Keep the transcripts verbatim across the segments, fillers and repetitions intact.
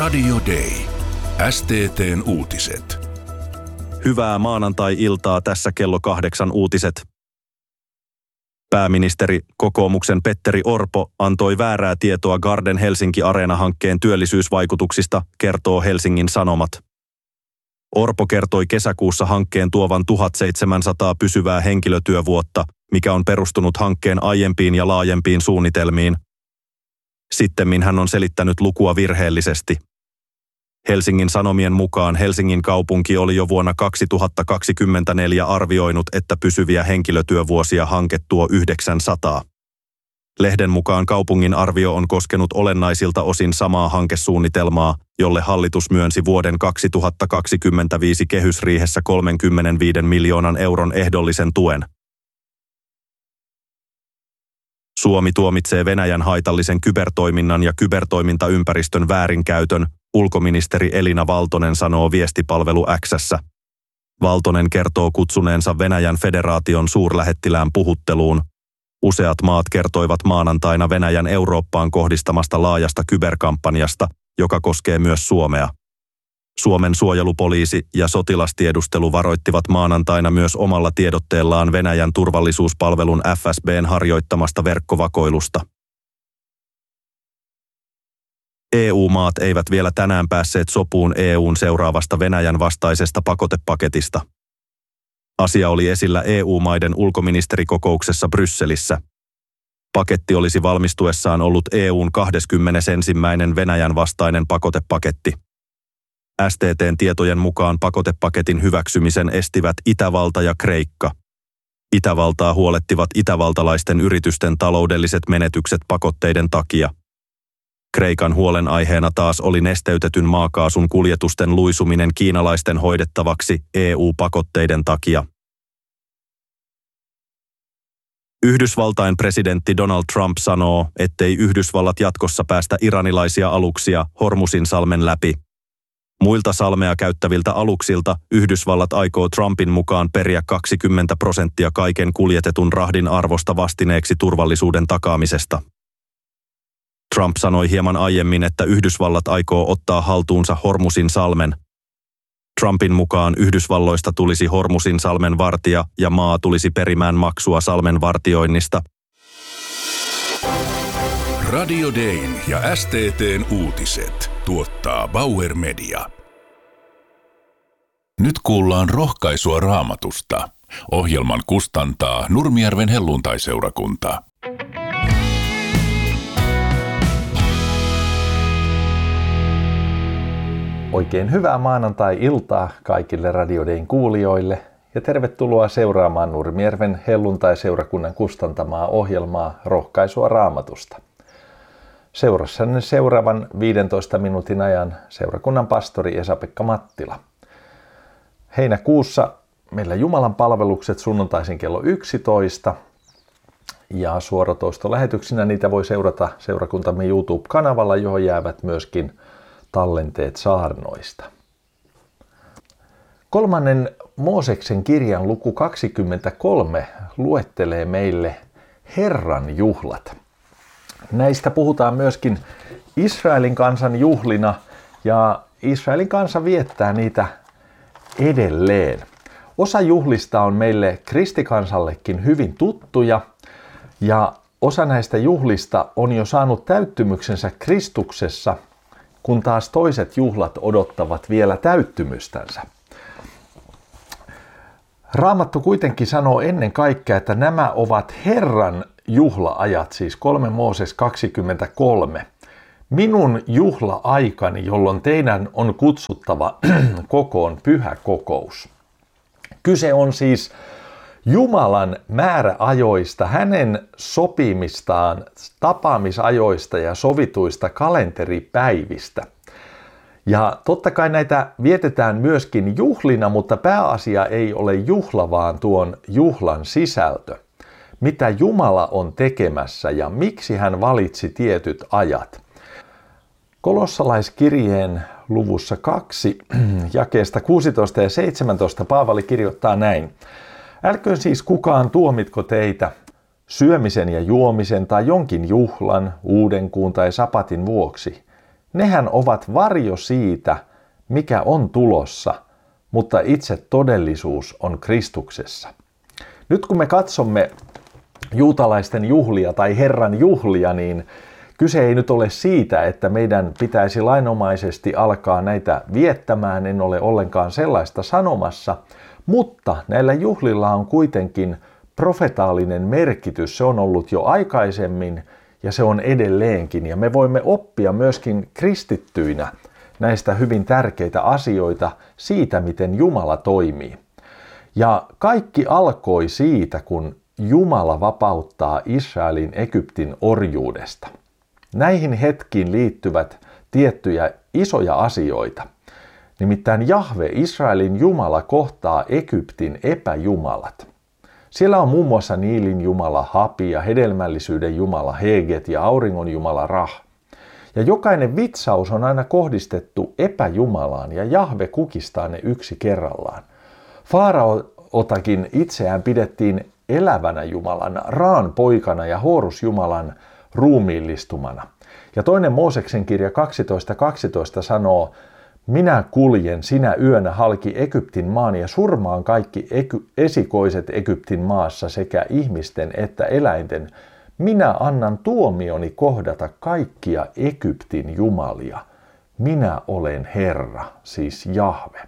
Radio Day. S T T:n uutiset. Hyvää maanantai-iltaa, tässä kello kahdeksan uutiset. Pääministeri, kokoomuksen Petteri Orpo, antoi väärää tietoa Garden Helsinki Areena-hankkeen työllisyysvaikutuksista, kertoo Helsingin Sanomat. Orpo kertoi kesäkuussa hankkeen tuovan tuhatseitsemänsataa pysyvää henkilötyövuotta, mikä on perustunut hankkeen aiempiin ja laajempiin suunnitelmiin. Sittemmin hän on selittänyt lukua virheellisesti. Helsingin Sanomien mukaan Helsingin kaupunki oli jo vuonna kaksituhattakaksikymmentäneljä arvioinut, että pysyviä henkilötyövuosia hanke tuo yhdeksänsataa. Lehden mukaan kaupungin arvio on koskenut olennaisilta osin samaa hankesuunnitelmaa, jolle hallitus myönsi vuoden kaksituhattakaksikymmentäviisi kehysriihessä kolmekymmentäviisi miljoonan euron ehdollisen tuen. Suomi tuomitsee Venäjän haitallisen kybertoiminnan ja kybertoimintaympäristön väärinkäytön, ulkoministeri Elina Valtonen sanoo viestipalvelu X:ssä. Valtonen kertoo kutsuneensa Venäjän federaation suurlähettilään puhutteluun. Useat maat kertoivat maanantaina Venäjän Eurooppaan kohdistamasta laajasta kyberkampanjasta, joka koskee myös Suomea. Suomen suojelupoliisi ja sotilastiedustelu varoittivat maanantaina myös omalla tiedotteellaan Venäjän turvallisuuspalvelun F S B:n harjoittamasta verkkovakoilusta. E U-maat eivät vielä tänään päässeet sopuun E U:n seuraavasta Venäjän vastaisesta pakotepaketista. Asia oli esillä E U-maiden ulkoministerikokouksessa Brysselissä. Paketti olisi valmistuessaan ollut E U:n kaksikymmentäensimmäinen Venäjän vastainen pakotepaketti. S T T:n tietojen mukaan pakotepaketin hyväksymisen estivät Itävalta ja Kreikka. Itävaltaa huolettivat itävaltalaisten yritysten taloudelliset menetykset pakotteiden takia. Kreikan huolenaiheena taas oli nesteytetyn maakaasun kuljetusten luisuminen kiinalaisten hoidettavaksi E U-pakotteiden takia. Yhdysvaltain presidentti Donald Trump sanoo, ettei Yhdysvallat jatkossa päästä iranilaisia aluksia Hormuzinsalmen läpi. Muilta salmea käyttäviltä aluksilta Yhdysvallat aikoo Trumpin mukaan periä kaksikymmentä prosenttia kaiken kuljetetun rahdin arvosta vastineeksi turvallisuuden takaamisesta. Trump sanoi hieman aiemmin, että Yhdysvallat aikoo ottaa haltuunsa Hormuzinsalmen. Trumpin mukaan Yhdysvalloista tulisi Hormuzinsalmen vartija ja maa tulisi perimään maksua salmen vartioinnista. Radio Dayn ja S T T:n uutiset tuottaa Bauer Media. Nyt kuullaan rohkaisua Raamatusta. Ohjelman kustantaa Nurmijärven helluntai-seurakunta. Oikein hyvää maanantai-iltaa kaikille Radio Dayn kuulijoille ja tervetuloa seuraamaan Nurmijärven helluntai-seurakunnan kustantamaa ohjelmaa Rohkaisua Raamatusta. Seurassanne seuraavan viidentoista minuutin ajan seurakunnan pastori Esa-Pekka Mattila. Heinäkuussa meillä Jumalan palvelukset sunnuntaisin kello yksitoista ja suoratoistolähetyksinä niitä voi seurata seurakuntamme YouTube-kanavalla, johon jäävät myöskin tallenteet saarnoista. Kolmannen Mooseksen kirjan luku kaksikymmentäkolme luettelee meille Herran juhlat. Näistä puhutaan myöskin Israelin kansan juhlina ja Israelin kansa viettää niitä edelleen. Osa juhlista on meille kristikansallekin hyvin tuttuja ja osa näistä juhlista on jo saanut täyttymyksensä Kristuksessa, kun taas toiset juhlat odottavat vielä täyttymystänsä. Raamattu kuitenkin sanoo ennen kaikkea, että nämä ovat Herran juhlaajat, siis kolme Mooses kaksikymmentäkolme. Minun juhla-aikani, jolloin teidän on kutsuttava kokoon pyhä kokous. Kyse on siis Jumalan määräajoista, hänen sopimistaan, tapaamisajoista ja sovituista kalenteripäivistä. Ja totta kai näitä vietetään myöskin juhlina, mutta pääasia ei ole juhla, vaan tuon juhlan sisältö. Mitä Jumala on tekemässä ja miksi hän valitsi tietyt ajat. Kolossalaiskirjeen luvussa kaksi, jakeesta kuusitoista ja seitsemäntoista Paavali kirjoittaa näin. Älköön siis kukaan tuomitko teitä syömisen ja juomisen tai jonkin juhlan, uudenkuun tai sapatin vuoksi. nehän ovat varjo siitä, mikä on tulossa, mutta itse todellisuus on Kristuksessa. Nyt kun me katsomme juutalaisten juhlia tai Herran juhlia, niin kyse ei nyt ole siitä, että meidän pitäisi lainomaisesti alkaa näitä viettämään, en ole ollenkaan sellaista sanomassa, mutta näillä juhlilla on kuitenkin profetaalinen merkitys. Se on ollut jo aikaisemmin ja se on edelleenkin, ja me voimme oppia myöskin kristittyinä näistä hyvin tärkeitä asioita siitä, miten Jumala toimii. Ja kaikki alkoi siitä, kun Jumala vapauttaa Israelin Egyptin orjuudesta. Näihin hetkiin liittyvät tiettyjä isoja asioita. Nimittäin Jahve, Israelin Jumala, kohtaa Egyptin epäjumalat. Siellä on muun muassa Niilin Jumala Hapi ja hedelmällisyyden Jumala Heget ja auringon Jumala Rah. Ja jokainen vitsaus on aina kohdistettu epäjumalaan ja Jahve kukistaa ne yksi kerrallaan. Faaraotakin itseään pidettiin elävänä Jumalana, Raan poikana ja Horus Jumalan ruumiillistumana. Ja toinen Mooseksen kirja kaksitoista kaksitoista sanoo, minä kuljen sinä yönä halki Egyptin maan ja surmaan kaikki eky- esikoiset Egyptin maassa sekä ihmisten että eläinten. Minä annan tuomioni kohdata kaikkia Egyptin jumalia. Minä olen Herra, siis Jahve.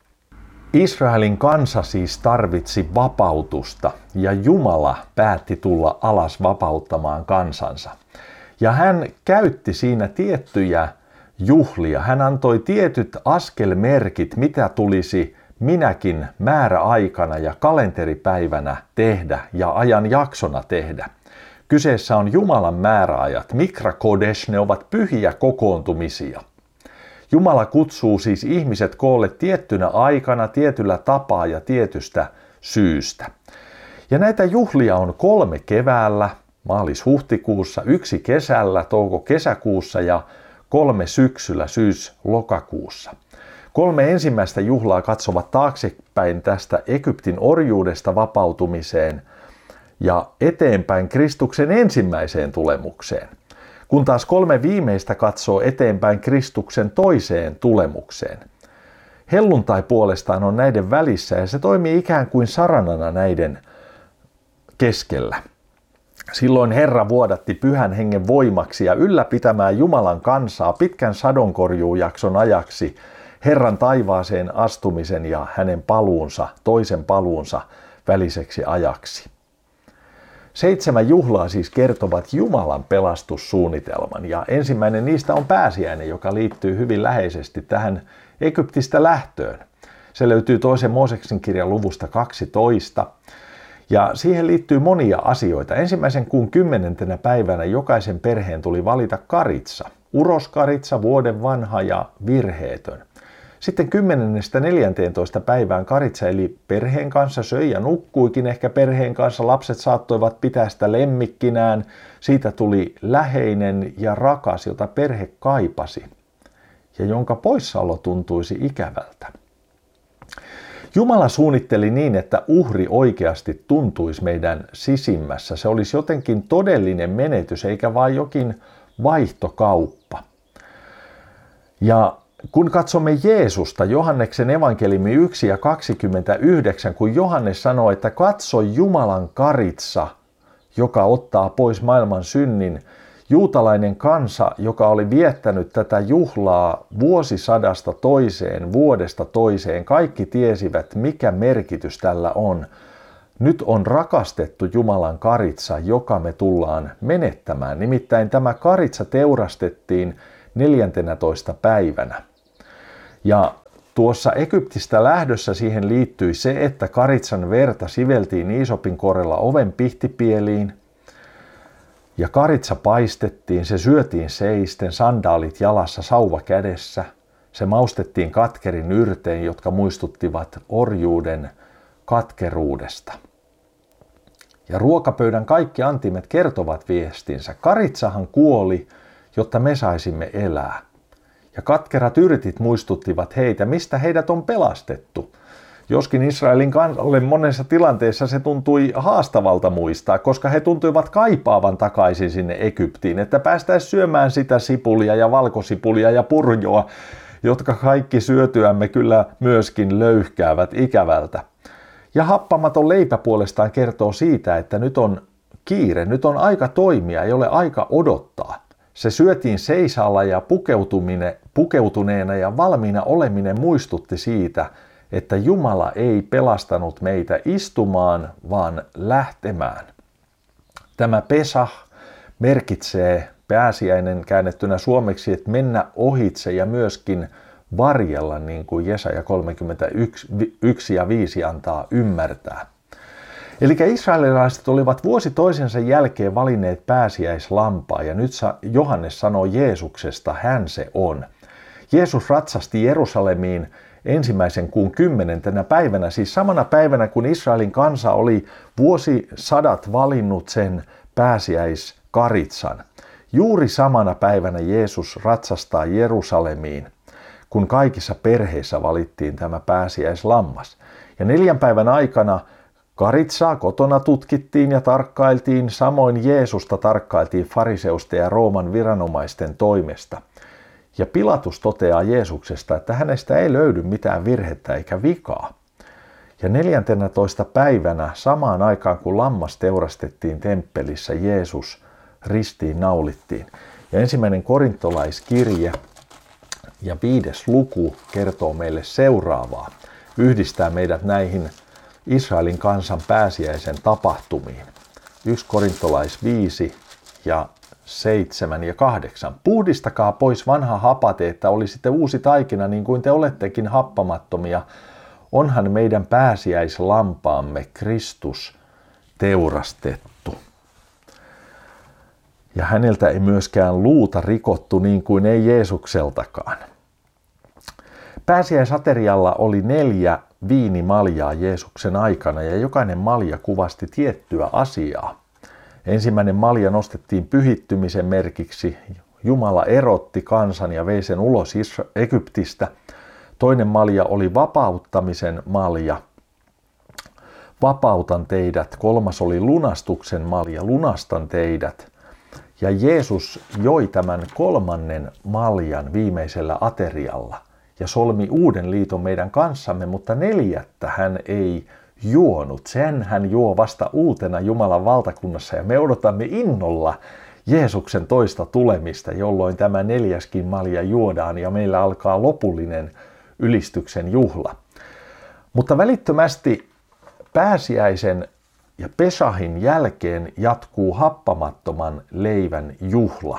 Israelin kansa siis tarvitsi vapautusta ja Jumala päätti tulla alas vapauttamaan kansansa. Ja hän käytti siinä tiettyjä juhlia. Hän antoi tietyt askelmerkit, mitä tulisi minäkin määräaikana ja kalenteripäivänä tehdä ja ajan jaksona tehdä. Kyseessä on Jumalan määräajat. Mikra Kodesh, ne ovat pyhiä kokoontumisia. Jumala kutsuu siis ihmiset koolle tiettynä aikana, tietyllä tapaa ja tietystä syystä. Ja näitä juhlia on kolme keväällä, maalis-huhtikuussa, yksi kesällä, touko-kesäkuussa ja kolme syksyllä, syys-lokakuussa. Kolme ensimmäistä juhlaa katsovat taaksepäin tästä Egyptin orjuudesta vapautumiseen ja eteenpäin Kristuksen ensimmäiseen tulemukseen, kun taas kolme viimeistä katsoo eteenpäin Kristuksen toiseen tulemukseen. Helluntai puolestaan on näiden välissä ja se toimii ikään kuin saranana näiden keskellä. Silloin Herra vuodatti Pyhän Hengen voimaksi ja ylläpitämään Jumalan kansaa pitkän sadonkorjuujakson ajaksi Herran taivaaseen astumisen ja hänen paluunsa, toisen paluunsa väliseksi ajaksi. Seitsemän juhlaa siis kertovat Jumalan pelastussuunnitelman ja ensimmäinen niistä on pääsiäinen, joka liittyy hyvin läheisesti tähän Egyptistä lähtöön. Se löytyy toisen Mooseksen kirjan luvusta kaksitoista. Ja siihen liittyy monia asioita. Ensimmäisen kuun kymmenentenä päivänä jokaisen perheen tuli valita karitsa. Uroskaritsa, vuoden vanha ja virheetön. Sitten kymmenennestä neljänteentoista päivään karitsa eli perheen kanssa, söi ja nukkuikin ehkä perheen kanssa. Lapset saattoivat pitää sitä lemmikkinään. Siitä tuli läheinen ja rakas, jota perhe kaipasi ja jonka poissaolo tuntuisi ikävältä. Jumala suunnitteli niin, että uhri oikeasti tuntuisi meidän sisimmässä. Se olisi jotenkin todellinen menetys, eikä vain jokin vaihtokauppa. Ja kun katsomme Jeesusta, Johanneksen evankeliumi yksi ja kaksikymmentäyhdeksän, kun Johannes sanoo, että katso Jumalan karitsa, joka ottaa pois maailman synnin, juutalainen kansa, joka oli viettänyt tätä juhlaa vuosisadasta toiseen, vuodesta toiseen, kaikki tiesivät, mikä merkitys tällä on. Nyt on rakastettu Jumalan karitsa, joka me tullaan menettämään. Nimittäin tämä karitsa teurastettiin neljäntenätoista päivänä. Ja tuossa Egyptistä lähdössä siihen liittyi se, että karitsan verta siveltiin Iisopin korella oven pihtipieliin. Ja karitsa paistettiin, se syötiin seisten, sandaalit jalassa, sauva kädessä. Se maustettiin katkerin yrteen, jotka muistuttivat orjuuden katkeruudesta. Ja ruokapöydän kaikki antimet kertovat viestinsä. Karitsahan kuoli, jotta me saisimme elää. Ja katkerat yrtit muistuttivat heitä, mistä heidät on pelastettu. Joskin Israelin kansalle monessa tilanteessa se tuntui haastavalta muistaa, koska he tuntuivat kaipaavan takaisin sinne Egyptiin, että päästäisiin syömään sitä sipulia ja valkosipulia ja purjoa, jotka kaikki syötyämme kyllä myöskin löyhkäävät ikävältä. Ja happamaton leipä puolestaan kertoo siitä, että nyt on kiire, nyt on aika toimia, ei ole aika odottaa. Se syötiin seisalla ja pukeutuneena ja valmiina oleminen muistutti siitä, että Jumala ei pelastanut meitä istumaan, vaan lähtemään. Tämä Pesach merkitsee pääsiäinen käännettynä suomeksi, että mennä ohitse ja myöskin varjella, niin kuin Jesaja kolmekymmentäyksi ja viisi antaa ymmärtää. Eli israelilaiset olivat vuosi toisensa jälkeen valinneet pääsiäislampaa, ja nyt Johannes sanoo Jeesuksesta, hän se on. Jeesus ratsasti Jerusalemiin ensimmäisen kuun kymmenentenä päivänä, siis samana päivänä kun Israelin kansa oli vuosisadat valinnut sen pääsiäiskaritsan. Juuri samana päivänä Jeesus ratsastaa Jerusalemiin, kun kaikissa perheissä valittiin tämä pääsiäislammas. Ja neljän päivän aikana karitsaa kotona tutkittiin ja tarkkailtiin, samoin Jeesusta tarkkailtiin fariseusten ja Rooman viranomaisten toimesta. Ja Pilatus toteaa Jeesuksesta, että hänestä ei löydy mitään virhettä eikä vikaa. Ja neljäntenätoista päivänä, samaan aikaan kun lammas teurastettiin temppelissä, Jeesus ristiin naulittiin. Ja ensimmäinen korintolaiskirje ja viides luku kertoo meille seuraavaa. Yhdistää meidät näihin Israelin kansan pääsiäisen tapahtumiin. yksi korintolais viisi ja seitsemän ja kahdeksan. Puhdistakaa pois vanha hapate, että olisitte uusi taikina niin kuin te olettekin happamattomia. Onhan meidän pääsiäislampaamme Kristus teurastettu. Ja häneltä ei myöskään luuta rikottu niin kuin ei Jeesukseltakaan. Pääsiäisaterialla oli neljä viinimaljaa Jeesuksen aikana ja jokainen malja kuvasti tiettyä asiaa. Ensimmäinen malja nostettiin pyhittymisen merkiksi. Jumala erotti kansan ja vei sen ulos Egyptistä. Toinen malja oli vapauttamisen malja. Vapautan teidät. Kolmas oli lunastuksen malja. Lunastan teidät. Ja Jeesus joi tämän kolmannen maljan viimeisellä aterialla ja solmi uuden liiton meidän kanssamme, mutta neljättä hän ei juonut. Sen hän juo vasta uutena Jumalan valtakunnassa ja me odotamme innolla Jeesuksen toista tulemista, jolloin tämä neljäskin malja juodaan ja meillä alkaa lopullinen ylistyksen juhla. Mutta välittömästi pääsiäisen ja Pesahin jälkeen jatkuu happamattoman leivän juhla.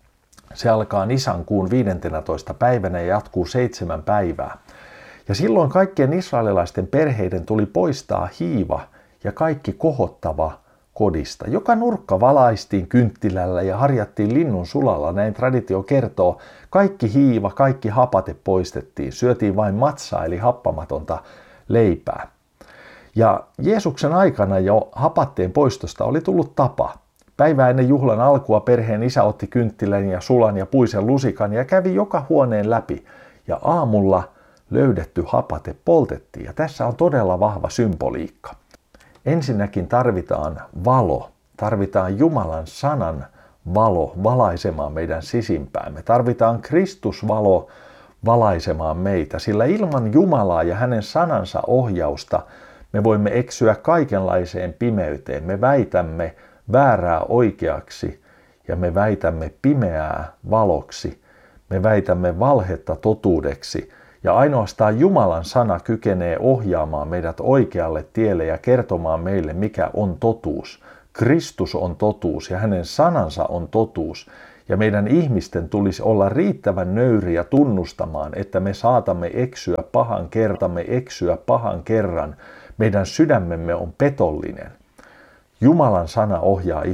Se alkaa Nisan kuun viidentenätoista päivänä ja jatkuu seitsemän päivää. Ja silloin kaikkien israelilaisten perheiden tuli poistaa hiiva ja kaikki kohottava kodista. Joka nurkka valaistiin kynttilällä ja harjattiin linnun sulalla, näin traditio kertoo. Kaikki hiiva, kaikki hapate poistettiin, syötiin vain matsaa eli happamatonta leipää. Ja Jeesuksen aikana jo hapatteen poistosta oli tullut tapa. Päivää ennen juhlan alkua perheen isä otti kynttilän ja sulan ja puisen lusikan ja kävi joka huoneen läpi. Ja aamulla löydetty hapate poltettiin ja tässä on todella vahva symboliikka. Ensinnäkin tarvitaan valo, tarvitaan Jumalan sanan valo valaisemaan meidän sisimpäämme. Tarvitaan Kristusvalo valaisemaan meitä, sillä ilman Jumalaa ja hänen sanansa ohjausta me voimme eksyä kaikenlaiseen pimeyteen. Me väitämme väärää oikeaksi ja me väitämme pimeää valoksi. Me väitämme valhetta totuudeksi. Ja ainoastaan Jumalan sana kykenee ohjaamaan meidät oikealle tielle ja kertomaan meille, mikä on totuus. Kristus on totuus ja hänen sanansa on totuus. Ja meidän ihmisten tulisi olla riittävän nöyriä tunnustamaan, että me saatamme eksyä pahan kertamme eksyä pahan kerran. Meidän sydämemme on petollinen. Jumalan sana ohjaa